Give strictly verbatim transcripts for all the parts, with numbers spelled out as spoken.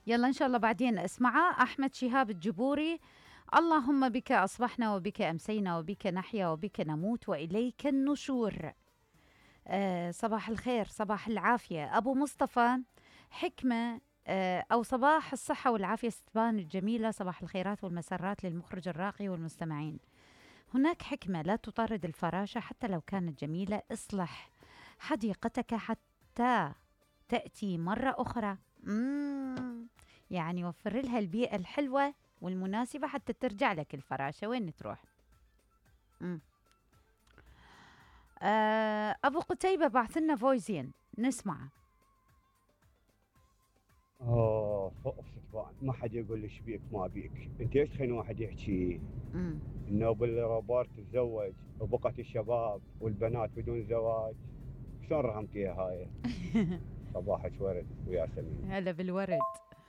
يلا إن شاء الله بعدين أسمعه. أحمد شهاب الجبوري: اللهم بك أصبحنا وبك أمسينا وبك نحيا وبك نموت وإليك النشور. آه صباح الخير، صباح العافية. أبو مصطفى: حكمة آه أو صباح الصحة والعافية ستبان الجميلة، صباح الخيرات والمسرات للمخرج الراقي والمستمعين. هناك حكمة لا تطارد الفراشة حتى لو كانت جميلة. اصلح حديقتك حتى تأتي مرة أخرى. مم. يعني وفر لها البيئة الحلوة والمناسبة حتى ترجع لك الفراشة وين تروح. مم. آه أبو قتيبة بعث لنا فويزين نسمعه. اوه فوق ستبان، ما حد يقول لي ايش بيك ما بيك، انت ايش تخين واحد يحكي مم. النوبل روبرت تزوج وبقت الشباب والبنات بدون زواج؟ شلون رحمتيها هاي؟ صباحك ورد وياسمين. هلا بالورد.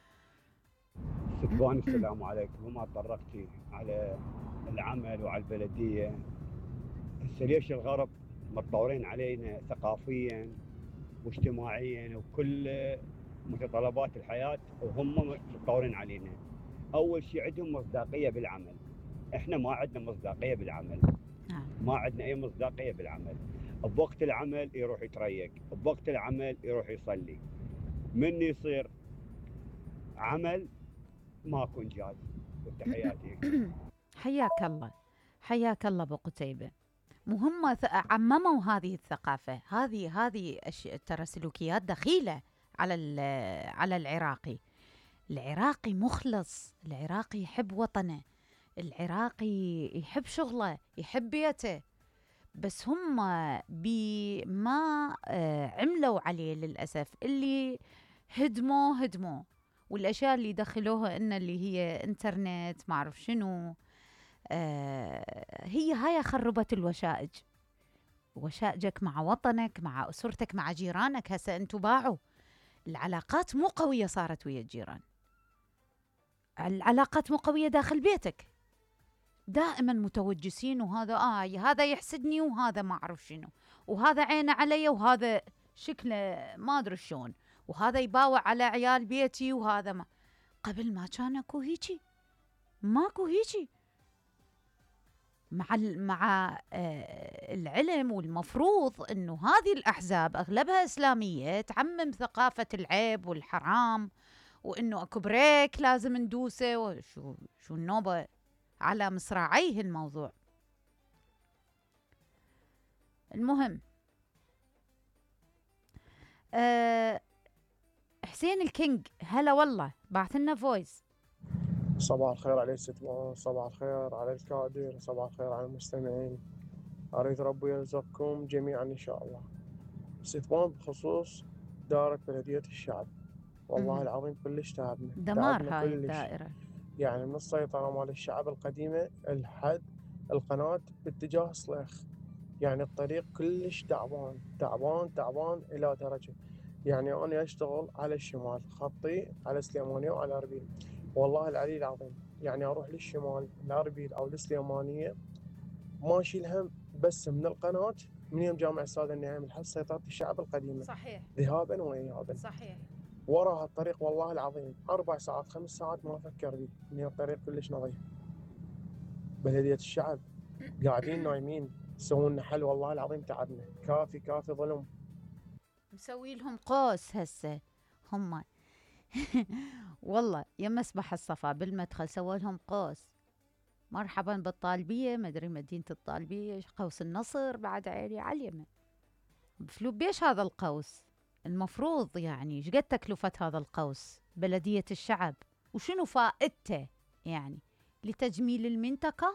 ستبان السلام عليكم. وما تطرقتي على العمل وعلى البلديه، هسه ليش الغرب متطورين علينا ثقافيا واجتماعيا وكل متطلبات الحياه وهم متطورين علينا؟ اول شيء عندهم مصداقيه بالعمل، احنا ما عندنا مصداقيه بالعمل، ما عندنا اي مصداقيه بالعمل. بوقت العمل يروح يتريق، بوقت العمل يروح يصلي، من يصير عمل ماكو انجاز. وتحياتي. حياك الله، حياك الله ابو قتيبه. مهمة عمموا هذه الثقافة، هذه هذه ترى سلوكيات دخيلة على على العراقي. العراقي مخلص، العراقي يحب وطنه، العراقي يحب شغله، يحب بيته. بس هم بما عملوا عليه للأسف، اللي هدموه هدموه، والأشياء اللي دخلوها إن اللي هي إنترنت ما أعرف شنو، آه هي هاي خربت الوشائج. وشائجك مع وطنك، مع أسرتك، مع جيرانك. هسا أنتوا باعوا العلاقات، مو قوية صارت ويا الجيران، العلاقات مو قوية داخل بيتك، دائما متوجسين، وهذا آه هذا يحسدني وهذا ما أعرف شنو، وهذا عينه علي وهذا شكله ما أدري شلون، وهذا يباوع على عيال بيتي وهذا ما. قبل ما كان اكو هيجي، ماكو هيجي. مع مع آه العلم، والمفروض انه هذه الاحزاب اغلبها اسلاميه تعمم ثقافه العيب والحرام، وانه اكو بريك لازم ندوسه، وشو شو النوبه على مصراعيه الموضوع. المهم أه حسين الكينج، هلا والله، بعث لنا فويس. صباح الخير عليك ست مان، صباح الخير على الكادر، صباح الخير على المستمعين. أريد ربي يرزقكم جميعا إن شاء الله. ست مان بخصوص دائرة بلدية الشعب، والله مم. العظيم كلش تعبنا دمار تعبنا هاي كلش. الدائرة. يعني من السيطرة مال الشعب القديمة الحد القناة باتجاه صليخ، يعني الطريق كلش تعبان تعبان تعبان إلى درجة. يعني أنا أشتغل على الشمال، خطي على سليمانية وعلى أربيل، والله العلي العظيم يعني أروح للشمال لأربيل أو لسليمانية ماشي الهم، بس من القناة من يوم جامع السادة النعيم لحد سيطرة الشعب القديمة، صحيح ذهابا وإيابا. صحيح. وراها الطريق والله العظيم أربع ساعات خمس ساعات ما أفكر بيه، إن الطريق كلش نظيف. بلدية الشعب قاعدين نايمين، يسوون لنا حل، والله العظيم تعبنا كافي كافي ظلم. مسوي لهم قوس هسه هم. والله يم مسبح الصفا بالمدخل سووا لهم قوس، مرحبا بالطالبية، مدري مدينة الطالبية، قوس النصر بعد عيلي على اليمن. بفلو بيش هذا القوس؟ المفروض يعني ايش قد تكلفة هذا القوس بلدية الشعب، وشنو فائدته يعني لتجميل المنطقة؟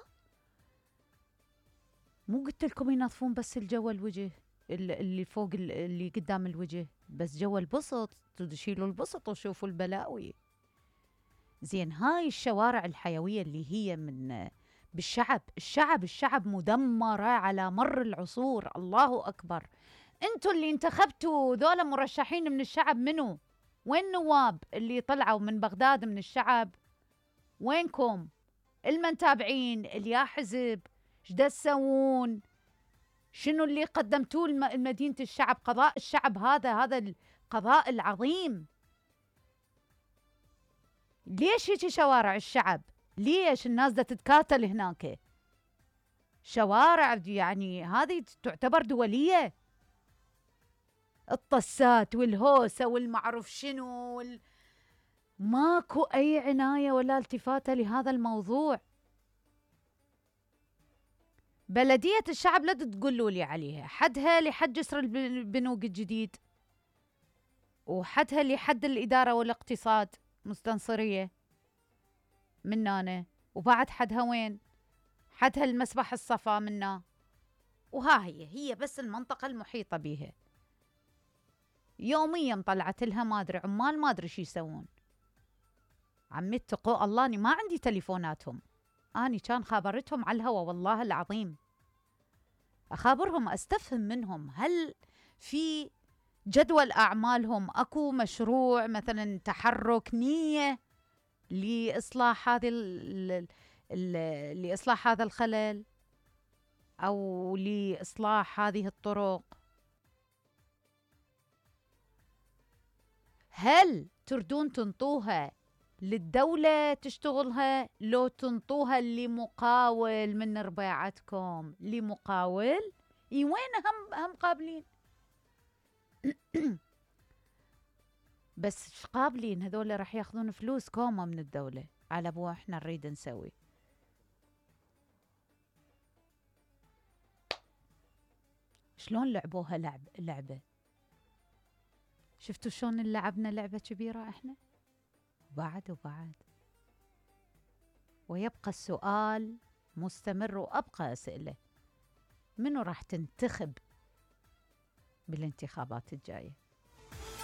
مو قلت لكم ينظفون بس الجو الوجه اللي فوق اللي قدام الوجه، بس جو البسط تشيلوا البسط وشوفوا البلاوي. زين هاي الشوارع الحيوية اللي هي من بالشعب، الشعب الشعب مدمرة على مر العصور. الله أكبر. انتوا اللي انتخبتوا ذولا مرشحين من الشعب، منو؟ وين النواب اللي طلعوا من بغداد من الشعب؟ وينكم المنتابعين اللي يا حزب؟ شدا تسوون؟ شنو اللي قدمتوه لمدينة الشعب؟ قضاء الشعب هذا، هذا القضاء العظيم. ليش هيك شوارع الشعب؟ ليش الناس دا تتكاتل هناك؟ شوارع يعني هذه تعتبر دولية. الطسات والهوسة والمعروف شنو وال... ماكو أي عناية ولا التفاتة لهذا الموضوع. بلدية الشعب لا تقولوا لي عليها، حدها لحد جسر البنوك الجديد، وحدها لحد الإدارة والاقتصاد مستنصرية منانا، وبعد حدها وين؟ حدها المسبح الصفا منا، وها هي هي بس المنطقة المحيطة بيها. يوميا طلعت لها ما أدري عمال ما أدري شو يسوون. عمي اتقوا الله، أني ما عندي تليفوناتهم، أني كان خابرتهم على الهوا والله العظيم، أخابرهم أستفهم منهم هل في جدول أعمالهم أكو مشروع مثلا تحرك نية لإصلاح هذه ال ال لإصلاح هذا الخلل أو لإصلاح هذه الطرق. هل تردون تنطوها للدولة تشتغلها لو تنطوها لمقاول من رباعتكم؟ لمقاول اي وين هم هم قابلين بس قابلين هذول راح ياخذون فلوس كومة من الدولة على ابو احنا نريد نسوي. شلون لعبوها لعب لعبة؟ شفتوا شلون لعبنا لعبة كبيرة احنا؟ بعد وبعد. ويبقى السؤال مستمر وأبقى أسئلة، منو راح تنتخب بالانتخابات الجاية؟